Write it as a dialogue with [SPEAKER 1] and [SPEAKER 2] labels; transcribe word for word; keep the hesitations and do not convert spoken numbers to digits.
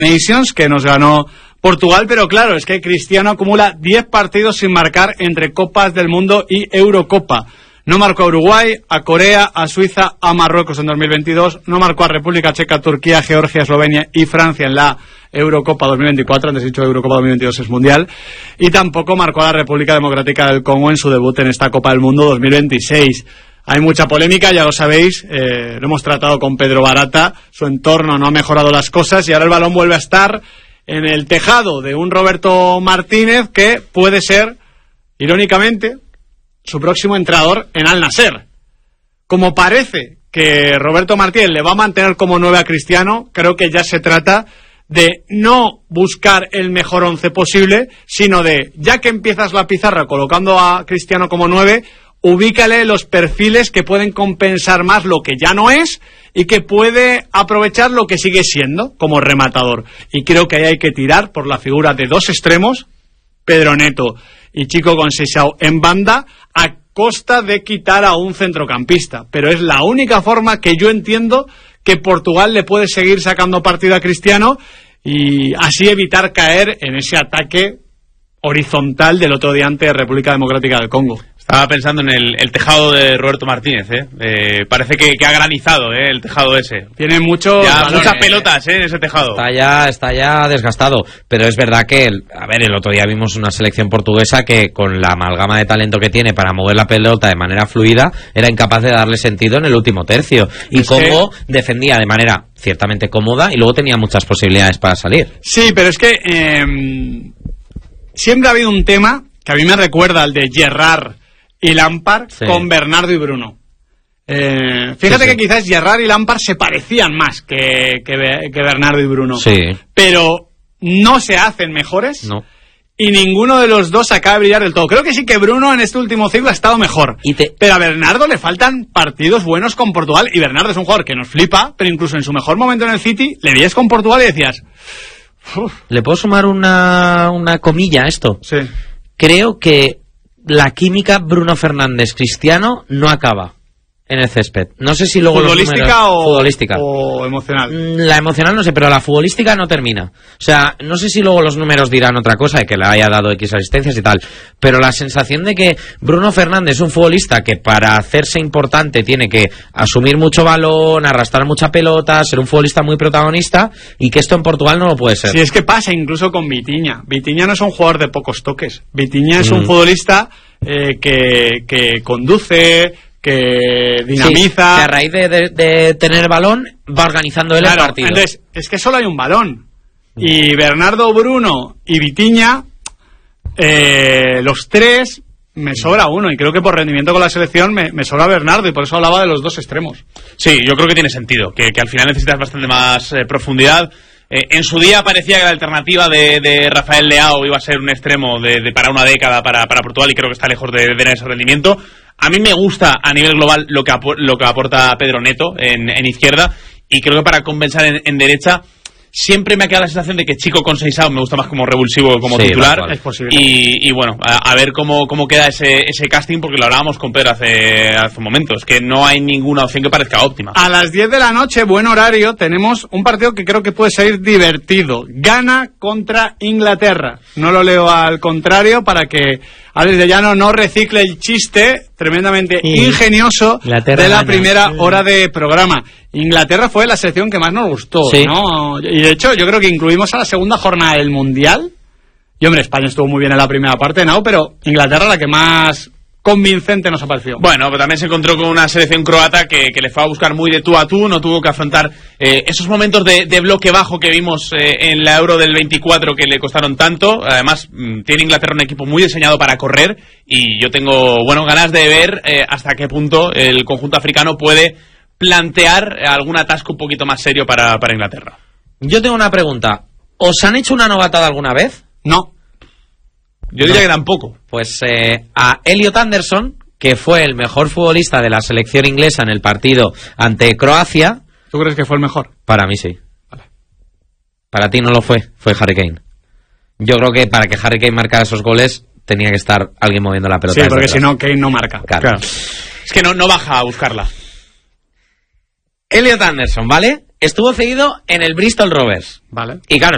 [SPEAKER 1] Nations, que nos ganó Portugal, pero claro, es que Cristiano acumula diez partidos sin marcar entre Copas del Mundo y Eurocopa. No marcó a Uruguay, a Corea, a Suiza, a Marruecos en dos mil veintidós, no marcó a República Checa, Turquía, Georgia, Eslovenia y Francia en la Eurocopa dos mil veinticuatro, antes he dicho Eurocopa dos mil veintidós es Mundial, y tampoco marcó a la República Democrática del Congo en su debut en esta Copa del Mundo dos mil veintiséis. Hay mucha polémica, ya lo sabéis, eh, lo hemos tratado con Pedro Barata, su entorno no ha mejorado las cosas y ahora el balón vuelve a estar en el tejado de un Roberto Martínez que puede ser, irónicamente, su próximo entrenador en Al Nassr. Como parece que Roberto Martínez le va a mantener como nueve a Cristiano, creo que ya se trata de no buscar el mejor once posible, sino de, ya que empiezas la pizarra colocando a Cristiano como nueve, ubícale los perfiles que pueden compensar más lo que ya no es y que puede aprovechar lo que sigue siendo como rematador. Y creo que ahí hay que tirar por la figura de dos extremos, Pedro Neto y Chico Conceição en banda, a costa de quitar a un centrocampista. Pero es la única forma que yo entiendo que Portugal le puede seguir sacando partido a Cristiano y así evitar caer en ese ataque horizontal del otro día ante República Democrática del Congo.
[SPEAKER 2] Estaba pensando en el, el tejado de Roberto Martínez, ¿eh? eh parece que, que ha granizado, ¿eh? El tejado ese.
[SPEAKER 1] Tiene mucho
[SPEAKER 2] ya, muchas pelotas, ¿eh? En ese tejado.
[SPEAKER 3] Está ya, está ya desgastado. Pero es verdad que, el, a ver, el otro día vimos una selección portuguesa que con la amalgama de talento que tiene para mover la pelota de manera fluida, era incapaz de darle sentido en el último tercio. Y Congo que... defendía de manera ciertamente cómoda y luego tenía muchas posibilidades para salir.
[SPEAKER 1] Sí, pero es que eh, siempre ha habido un tema que a mí me recuerda al de Gerrard y Lampard, sí, con Bernardo y Bruno. Eh, fíjate sí, sí. que quizás Gerrard y Lampard se parecían más que, que, que Bernardo y Bruno.
[SPEAKER 3] Sí.
[SPEAKER 1] Pero no se hacen mejores.
[SPEAKER 3] No.
[SPEAKER 1] Y ninguno de los dos acaba de brillar del todo. Creo que sí que Bruno en este último ciclo ha estado mejor.
[SPEAKER 3] Y te...
[SPEAKER 1] Pero a Bernardo le faltan partidos buenos con Portugal. Y Bernardo es un jugador que nos flipa, pero incluso en su mejor momento en el City, le veías con Portugal y decías... Uf.
[SPEAKER 3] ¿Le puedo sumar una, una comilla a esto?
[SPEAKER 1] Sí.
[SPEAKER 3] Creo que la química Bruno Fernández-Cristiano no acaba en el césped. No sé si luego
[SPEAKER 1] ¿Futbolística,
[SPEAKER 3] los números,
[SPEAKER 1] o,
[SPEAKER 3] futbolística
[SPEAKER 1] o emocional?
[SPEAKER 3] La emocional no sé, pero la futbolística no termina. O sea, no sé si luego los números dirán otra cosa, de que le haya dado X asistencias y tal, pero la sensación de que Bruno Fernández es un futbolista que para hacerse importante tiene que asumir mucho balón, arrastrar mucha pelota, ser un futbolista muy protagonista, y que esto en Portugal no lo puede ser.
[SPEAKER 1] Sí, es que pasa incluso con Vitinha. Vitinha no es un jugador de pocos toques. Vitinha es
[SPEAKER 3] mm.
[SPEAKER 1] un futbolista eh, que, que conduce, que dinamiza. Sí,
[SPEAKER 3] que a raíz de, de, de tener el balón va organizando él
[SPEAKER 1] claro,
[SPEAKER 3] el partido.
[SPEAKER 1] Entonces, es que solo hay un balón. Y Bernardo, Bruno y Vitinha, eh, los tres, me sobra uno. Y creo que por rendimiento con la selección me, me sobra Bernardo. Y por eso hablaba de los dos extremos.
[SPEAKER 2] Sí, yo creo que tiene sentido. Que, que al final necesitas bastante más eh, profundidad. Eh, en su día parecía que la alternativa de, de Rafael Leao iba a ser un extremo de, de para una década para, para Portugal, y creo que está lejos de, de tener ese rendimiento. A mí me gusta a nivel global lo que, apor- lo que aporta Pedro Neto en, en izquierda, y creo que para compensar en, en derecha siempre me ha quedado la sensación de que Chico Conceição me gusta más como revulsivo que como
[SPEAKER 3] sí,
[SPEAKER 2] titular.
[SPEAKER 1] Es posible.
[SPEAKER 2] Y, y bueno, a, a ver cómo, cómo queda ese, ese casting, porque lo hablábamos con Pedro hace, hace un momento. Es que no hay ninguna opción que parezca óptima.
[SPEAKER 1] A las diez de la noche, buen horario, tenemos un partido que creo que puede ser divertido. Ghana contra Inglaterra. No lo leo al contrario para que Alex de Llano no recicle el chiste tremendamente sí. ingenioso Inglaterra de la gana. primera hora de programa. Inglaterra fue la selección que más nos gustó,
[SPEAKER 3] sí.
[SPEAKER 1] ¿no? Y de hecho yo creo que incluimos a la segunda jornada del Mundial. Y hombre, España estuvo muy bien en la primera parte, ¿no? Pero Inglaterra la que más convincente nos ha parecido.
[SPEAKER 2] Bueno, pero también se encontró con una selección croata que, que le fue a buscar muy de tú a tú, no tuvo que afrontar eh, esos momentos de, de bloque bajo que vimos eh, en la Euro del veinticuatro, que le costaron tanto. Además, mmm, tiene Inglaterra un equipo muy diseñado para correr, y yo tengo, bueno, ganas de ver eh, hasta qué punto el conjunto africano puede plantear algún atasco un poquito más serio para, para Inglaterra.
[SPEAKER 3] Yo tengo una pregunta. ¿Os han hecho una novatada alguna vez?
[SPEAKER 1] No.
[SPEAKER 2] Yo diría no. que tampoco.
[SPEAKER 3] Pues eh, a Elliot Anderson, que fue el mejor futbolista de la selección inglesa en el partido ante Croacia.
[SPEAKER 1] ¿Tú crees que fue el mejor?
[SPEAKER 3] Para mí sí.
[SPEAKER 1] Vale.
[SPEAKER 3] Para ti no lo fue, fue Harry Kane. Yo creo que para que Harry Kane marcara esos goles tenía que estar alguien moviendo la pelota.
[SPEAKER 1] Sí, porque si no, Kane no marca.
[SPEAKER 3] Claro.
[SPEAKER 1] Claro.
[SPEAKER 2] Es que no, no baja a buscarla.
[SPEAKER 3] Elliot Anderson, ¿vale? Estuvo cedido en el Bristol Rovers.
[SPEAKER 1] Vale.
[SPEAKER 3] Y claro,